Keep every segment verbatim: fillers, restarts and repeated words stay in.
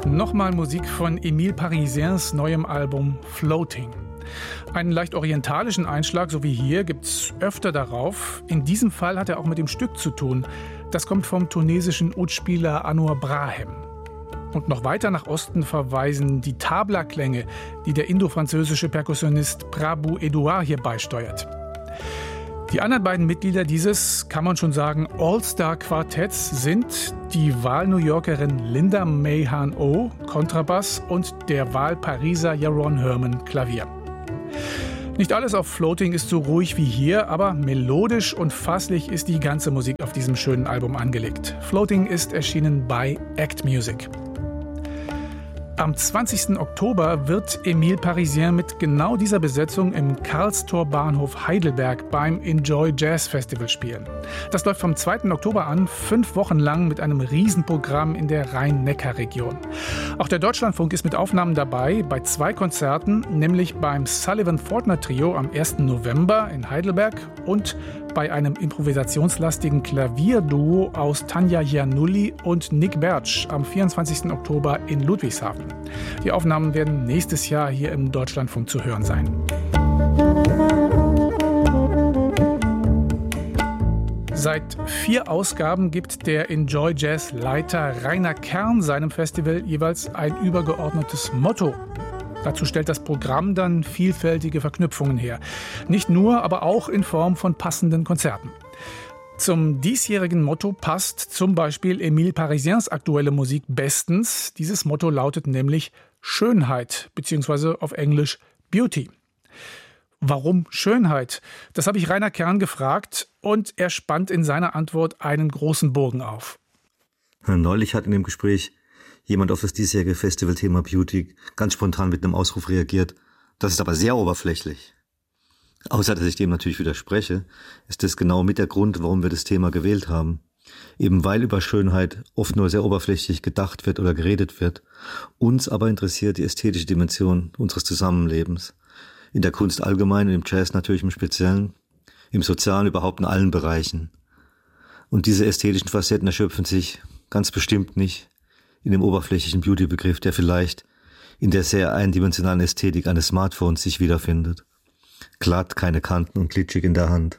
Nochmal Musik von Emile Parisiens neuem Album Floating. Einen leicht orientalischen Einschlag, so wie hier, gibt's öfter darauf. In diesem Fall hat er auch mit dem Stück zu tun. Das kommt vom tunesischen Oud-Spieler Anouar Brahem. Und noch weiter nach Osten verweisen die Tabla-Klänge, die der indo-französische Perkussionist Prabu Edouard hier beisteuert. Die anderen beiden Mitglieder dieses, kann man schon sagen, All-Star-Quartetts sind die Wahl-New Yorkerin Linda Mahan-O, Kontrabass, und der Wahl-Pariser Yaron Herman, Klavier. Nicht alles auf Floating ist so ruhig wie hier, aber melodisch und fasslich ist die ganze Musik auf diesem schönen Album angelegt. Floating ist erschienen bei Act Music. Am zwanzigsten Oktober wird Emile Parisien mit genau dieser Besetzung im Karlstor Bahnhof Heidelberg beim Enjoy Jazz Festival spielen. Das läuft vom zweiten Oktober an, fünf Wochen lang mit einem Riesenprogramm in der Rhein-Neckar-Region. Auch der Deutschlandfunk ist mit Aufnahmen dabei, bei zwei Konzerten, nämlich beim Sullivan-Fortner-Trio am ersten November in Heidelberg und bei einem improvisationslastigen Klavierduo aus Tanja Giannulli und Nick Bertsch am vierundzwanzigsten Oktober in Ludwigshafen. Die Aufnahmen werden nächstes Jahr hier im Deutschlandfunk zu hören sein. Seit vier Ausgaben gibt der Enjoy Jazz Leiter Rainer Kern seinem Festival jeweils ein übergeordnetes Motto. Dazu stellt das Programm dann vielfältige Verknüpfungen her. Nicht nur, aber auch in Form von passenden Konzerten. Zum diesjährigen Motto passt zum Beispiel Emile Parisiens aktuelle Musik bestens. Dieses Motto lautet nämlich Schönheit, beziehungsweise auf Englisch Beauty. Warum Schönheit? Das habe ich Rainer Kern gefragt und er spannt in seiner Antwort einen großen Bogen auf. Neulich hat in dem Gespräch jemand auf das diesjährige Festivalthema Beauty ganz spontan mit einem Ausruf reagiert. Das ist aber sehr oberflächlich. Außer dass ich dem natürlich widerspreche, ist das genau mit der Grund, warum wir das Thema gewählt haben. Eben weil über Schönheit oft nur sehr oberflächlich gedacht wird oder geredet wird. Uns aber interessiert die ästhetische Dimension unseres Zusammenlebens. In der Kunst allgemein, im Jazz natürlich im Speziellen, im Sozialen überhaupt in allen Bereichen. Und diese ästhetischen Facetten erschöpfen sich ganz bestimmt nicht in dem oberflächlichen Beauty-Begriff, der vielleicht in der sehr eindimensionalen Ästhetik eines Smartphones sich wiederfindet. Glatt, keine Kanten und glitschig in der Hand.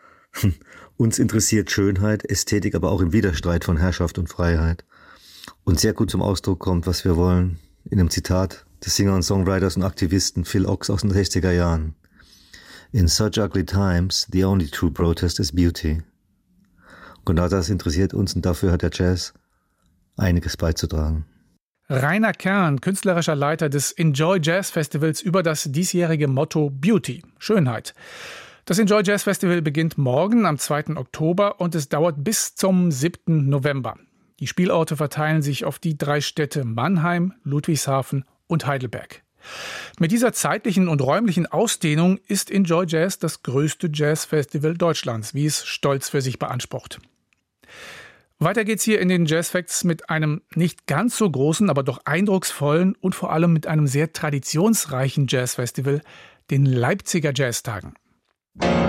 Uns interessiert Schönheit, Ästhetik, aber auch im Widerstreit von Herrschaft und Freiheit. Und sehr gut zum Ausdruck kommt, was wir wollen, in einem Zitat des Singer und Songwriters und Aktivisten Phil Ochs aus den sechziger Jahren. In such ugly times, the only true protest is beauty. Und genau das interessiert uns und dafür hat der Jazz einiges beizutragen. Rainer Kern, künstlerischer Leiter des Enjoy Jazz Festivals, über das diesjährige Motto Beauty, Schönheit. Das Enjoy Jazz Festival beginnt morgen am zweiten Oktober und es dauert bis zum siebten November. Die Spielorte verteilen sich auf die drei Städte Mannheim, Ludwigshafen und Heidelberg. Mit dieser zeitlichen und räumlichen Ausdehnung ist Enjoy Jazz das größte Jazzfestival Deutschlands, wie es stolz für sich beansprucht. Weiter geht's hier in den Jazz Facts mit einem nicht ganz so großen, aber doch eindrucksvollen und vor allem mit einem sehr traditionsreichen Jazzfestival, den Leipziger Jazztagen.